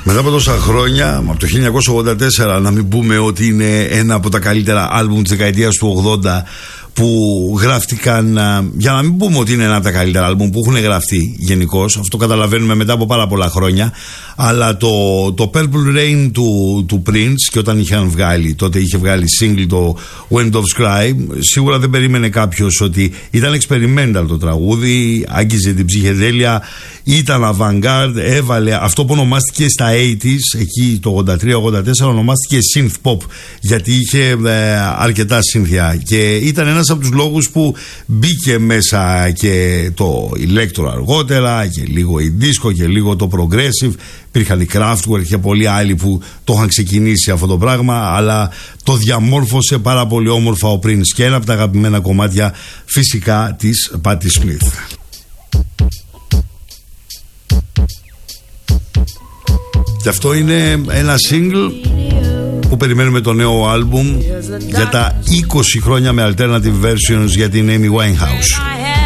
Μετά από τόσα χρόνια, από το 1984, να μην πούμε ότι είναι ένα από τα καλύτερα άλμπουμ της δεκαετίας του 80 που γράφτηκαν, για να μην πούμε ότι είναι ένα από τα καλύτερα άλμπουμ που έχουν γραφτεί γενικώς, αυτό καταλαβαίνουμε μετά από πάρα πολλά χρόνια, αλλά το Purple Rain του Prince, και όταν τότε είχε βγάλει single το Wind of Sky, σίγουρα δεν περίμενε κάποιος ότι ήταν experimental το τραγούδι, άγγιζε την ψυχεδέλεια, ήταν avant-garde, έβαλε αυτό που ονομάστηκε στα 80s, εκεί το 83-84 ονομάστηκε synth pop, γιατί είχε αρκετά σύνθια, και ήταν ένας από τους λόγους που μπήκε μέσα και το electro αργότερα και λίγο η disco και λίγο το progressive. Υπήρχαν οι Kraftwerk και πολλοί άλλοι που το είχαν ξεκινήσει αυτό το πράγμα, αλλά το διαμόρφωσε πάρα πολύ όμορφα ο Prince, και ένα από τα αγαπημένα κομμάτια φυσικά της Patti Smith. Και αυτό είναι ένα single που περιμένουμε το νέο άλμπουμ για τα 20 χρόνια με alternative versions για την Amy Winehouse.